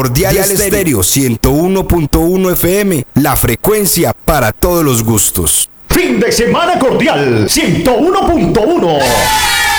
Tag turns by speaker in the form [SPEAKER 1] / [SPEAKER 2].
[SPEAKER 1] Cordial Estéreo 101.1 FM, la frecuencia para todos los gustos.
[SPEAKER 2] Fin de semana cordial 101.1.